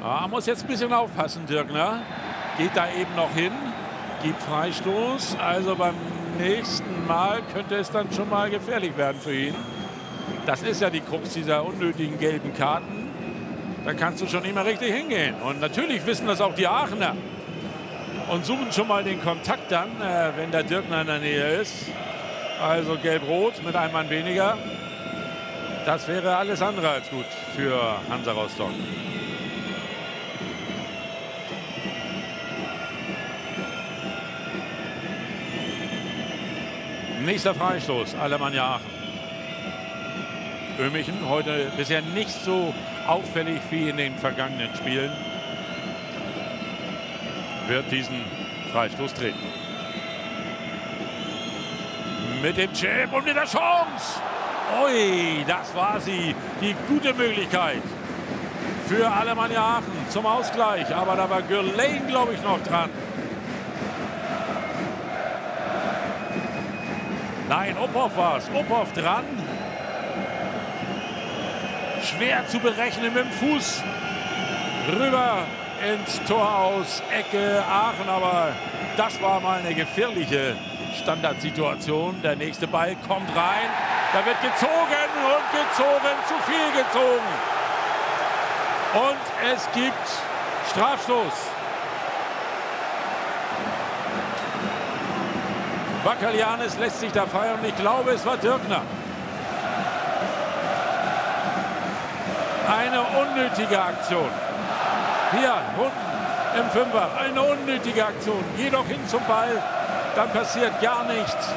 Ja, muss jetzt ein bisschen aufpassen, Dirkner. Geht da eben noch hin, gibt Freistoß. Also beim nächsten Mal könnte es dann schon mal gefährlich werden für ihn. Das ist ja die Krux dieser unnötigen gelben Karten. Da kannst du schon nicht mehr richtig hingehen. Und natürlich wissen das auch die Aachener. Und suchen schon mal den Kontakt dann, wenn der Dirkner in der Nähe ist. Also gelb-rot mit einem Mann weniger. Das wäre alles andere als gut für Hansa Rostock. Nächster Freistoß, Alemannia Aachen. Ömichen heute bisher nicht so auffällig wie in den vergangenen Spielen. Wird diesen Freistoß treten. Mit dem Chip und mit der Chance. Ui, das war sie. Die gute Möglichkeit für Alemannia Aachen zum Ausgleich. Aber da war Gürlein, glaube ich, noch dran. Nein, Ophoff war es. Ophoff dran. Schwer zu berechnen mit dem Fuß. Rüber ins Tor aus. Ecke Aachen, aber das war mal eine gefährliche Standardsituation. Der nächste Ball kommt rein. Da wird gezogen und gezogen. Zu viel gezogen. Und es gibt Strafstoß. Bakalianis lässt sich da feiern. Ich glaube, es war Dirkner. Eine unnötige Aktion. Hier unten im Fünfer. Eine unnötige Aktion. Geh doch hin zum Ball. Dann passiert gar nichts.